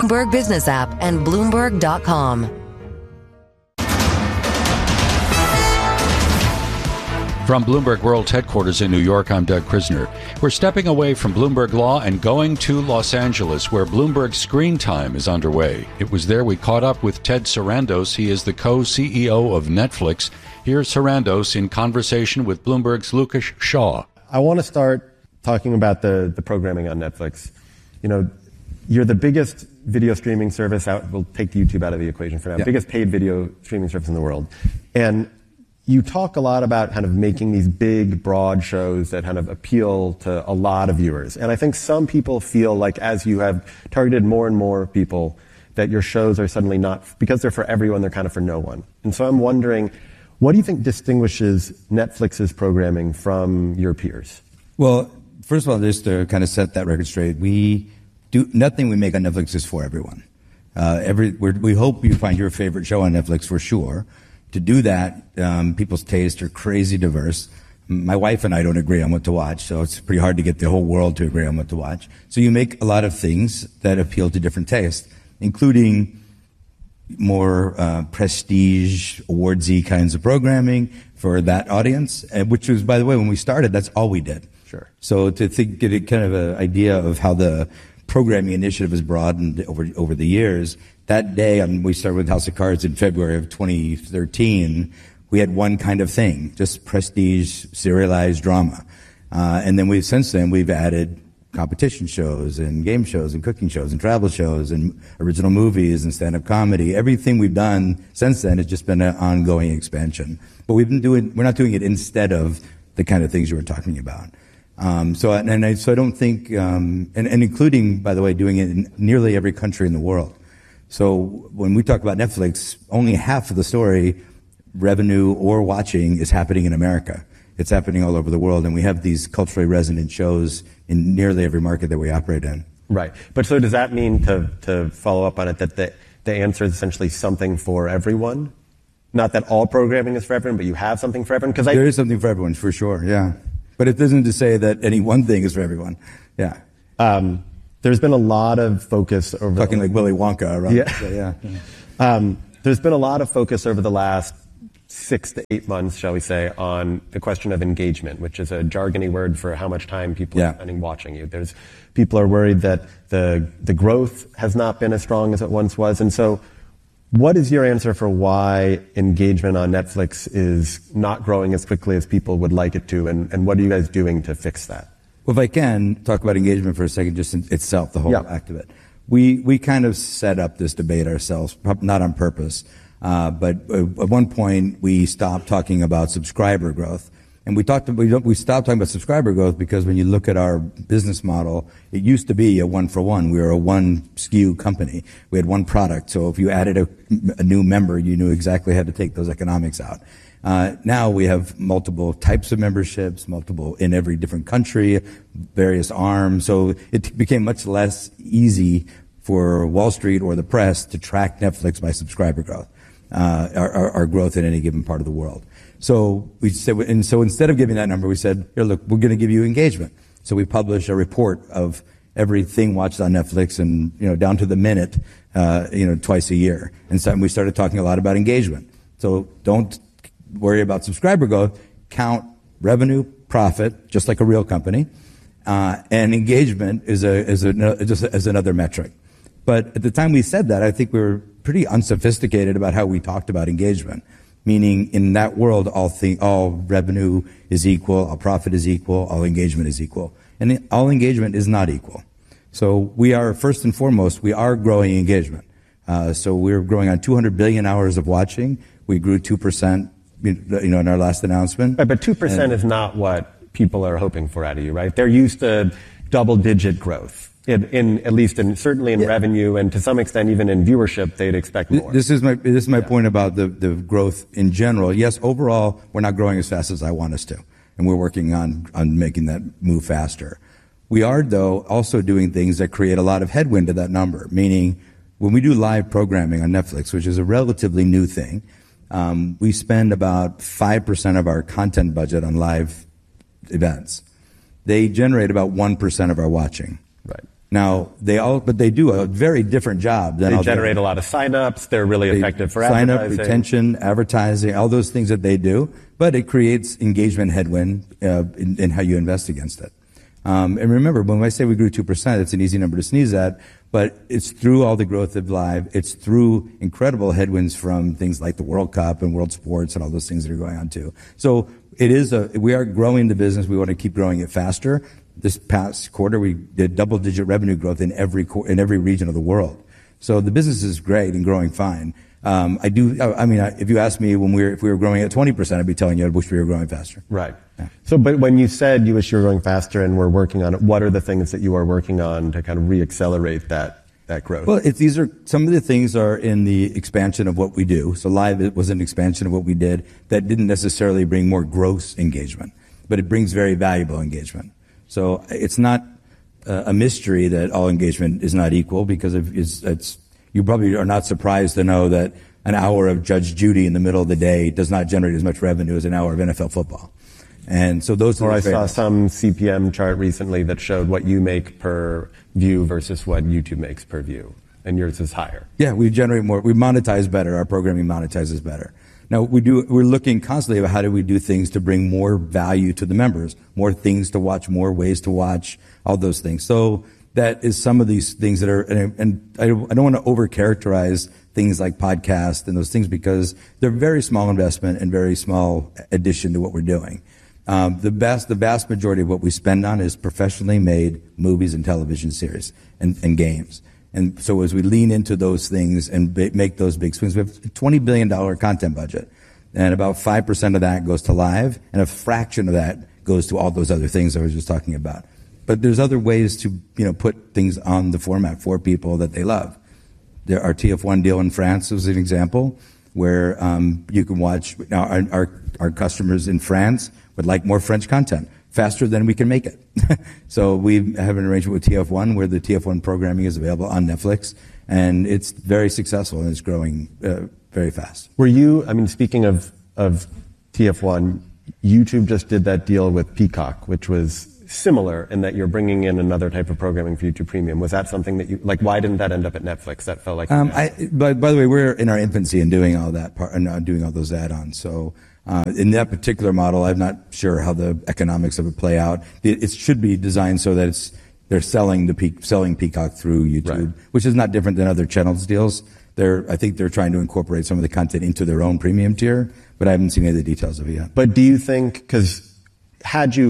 Bloomberg Business app and Bloomberg.com. From Bloomberg World Headquarters in New York, I'm Doug Krisner. We're stepping away from Bloomberg Law and going to Los Angeles, where Bloomberg Screen Time is underway. It was there we caught up with Ted Sarandos. He is the co-CEO of Netflix. Here's Sarandos in conversation with Bloomberg's Lucas Shaw. I want to start talking about the programming on Netflix. You know, you're the biggest video streaming service out. We'll take YouTube out of the equation for now. Yeah. Biggest paid video streaming service in the world. And you talk a lot about kind of making these big, broad shows that kind of appeal to a lot of viewers. And I think some people feel like as you have targeted more and more people, that your shows are suddenly not, because they're for everyone, they're kind of for no one. And so I'm wondering, what do you think distinguishes Netflix's programming from your peers? Well, first of all, just to kind of set that record straight, nothing we make on Netflix is for everyone. We hope you find your favorite show on Netflix for sure. To do that, people's tastes are crazy diverse. My wife and I don't agree on what to watch, so it's pretty hard to get the whole world to agree on what to watch. So you make a lot of things that appeal to different tastes, including more prestige, awardsy kinds of programming for that audience, which was, by the way, when we started, that's all we did. Sure. So to get a kind of an idea of how the programming initiative has broadened over the years, that day, we started with House of Cards in February of 2013, we had one kind of thing, just prestige, serialized drama. And then since then, we've added competition shows and game shows and cooking shows and travel shows and original movies and stand-up comedy. Everything we've done since then has just been an ongoing expansion. But we're not doing it instead of the kind of things you were talking about. So I don't think, and including, by the way, doing it in nearly every country in the world. So when we talk about Netflix, only half of the story, revenue or watching, is happening in America. It's happening all over the world, and we have these culturally resonant shows in nearly every market that we operate in. Right. But so does that mean, to follow up on it, that the answer is essentially something for everyone? Not that all programming is for everyone, but you have something for everyone? There is something for everyone, for sure, yeah. But it isn't to say that any one thing is for everyone. Yeah. There's been a lot of focus over... Talking like Willy Wonka, right? Yeah. There's been a lot of focus over the last 6 to 8 months, shall we say, on the question of engagement, which is a jargony word for how much time people are spending watching you. People are worried that the growth has not been as strong as it once was. And so what is your answer for why engagement on Netflix is not growing as quickly as people would like it to, and what are you guys doing to fix that? Well, if I can talk about engagement for a second, just in itself, the whole act of it. We kind of set up this debate ourselves, not on purpose, but at one point we stopped talking about subscriber growth. And we stopped talking about subscriber growth because when you look at our business model, it used to be a one-for-one. We were a one SKU company. We had one product. So if you added a new member, you knew exactly how to take those economics out. Now we have multiple types of memberships, multiple in every different country, various arms. So it became much less easy for Wall Street or the press to track Netflix by subscriber growth, our growth in any given part of the world. So we said, and so instead of giving that number, we said, here, look, we're going to give you engagement. So we publish a report of everything watched on Netflix and, down to the minute, twice a year. And so we started talking a lot about engagement. So don't worry about subscriber growth, count revenue, profit, just like a real company. And engagement is another metric. But at the time we said that, I think we were pretty unsophisticated about how we talked about engagement. Meaning, in that world, all revenue is equal, all profit is equal, all engagement is equal. And all engagement is not equal. So we are, first and foremost, we are growing engagement. So we're growing on 200 billion hours of watching. We grew 2%, in our last announcement. Right, but 2% is not what people are hoping for out of you, right? They're used to double-digit growth. Certainly in revenue, and to some extent even in viewership, they'd expect more. This is my point about the growth in general. Yes, overall, we're not growing as fast as I want us to, and we're working on making that move faster. We are, though, also doing things that create a lot of headwind to that number, meaning when we do live programming on Netflix, which is a relatively new thing, we spend about 5% of our content budget on live events. They generate about 1% of our watching. Right. Now, they do a very different job than they generate a lot of signups. They're really effective for Sign-up, advertising. retention, advertising, all those things that they do, but it creates engagement headwind in how you invest against it. And remember, when I say we grew 2%, it's an easy number to sneeze at, but it's through all the growth of live. It's through incredible headwinds from things like the World Cup and World Sports and all those things that are going on too. So we are growing the business. We want to keep growing it faster. This past quarter, we did double-digit revenue growth in every region of the world. So the business is great and growing fine. If you asked me if we were growing at 20%, I'd be telling you I wish we were growing faster. Right. Yeah. So, but when you said you wish you were growing faster and we're working on it, what are the things that you are working on to kind of re-accelerate that growth? Well, these are some of the things are in the expansion of what we do. So live was an expansion of what we did that didn't necessarily bring more gross engagement, but it brings very valuable engagement. So it's not a mystery that all engagement is not equal, because you probably are not surprised to know that an hour of Judge Judy in the middle of the day does not generate as much revenue as an hour of NFL football. And so those are. Or I saw some CPM chart recently that showed what you make per view versus what YouTube makes per view, and yours is higher. Yeah, we generate more. We monetize better. Our programming monetizes better. Now, we're looking constantly about how do we do things to bring more value to the members, more things to watch, more ways to watch, all those things. So that is some of these things that are, and I don't want to overcharacterize things like podcasts and those things, because they're very small investment and very small addition to what we're doing. The vast majority of what we spend on is professionally made movies and television series and games. And so as we lean into those things and make those big swings, we have a $20 billion content budget, and about 5% of that goes to live, and a fraction of that goes to all those other things I was just talking about. But there's other ways to, put things on the format for people that they love. Our TF1 deal in France was an example where you can watch. Now, our customers in France would like more French content faster than we can make it. So we have an arrangement with TF1 where the TF1 programming is available on Netflix, and it's very successful and it's growing very fast. Speaking of TF1, YouTube just did that deal with Peacock, which was similar in that you're bringing in another type of programming for YouTube Premium. Was that something that why didn't that end up at Netflix? That felt like... By the way, we're in our infancy in doing all that part and doing all those add-ons. So in that particular model, I'm not sure how the economics of it play out. It should be designed so that they're selling Peacock through YouTube, right, which is not different than other channels deals. I think they're trying to incorporate some of the content into their own premium tier, but I haven't seen any of the details of it yet. But do you think, because had you